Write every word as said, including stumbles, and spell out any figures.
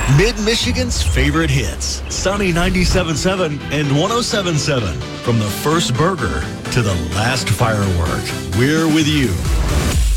Mid-Michigan's favorite hits. Sunny ninety-seven point seven and one oh seven point seven. From the first burger to the last firework, we're with you.